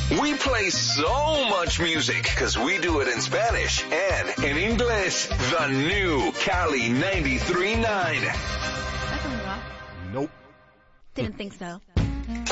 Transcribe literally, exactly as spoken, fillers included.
We play so much music because we do it in Spanish and in English. The new Cali ninety-three point nine. That's a rock. Nope. Didn't think so.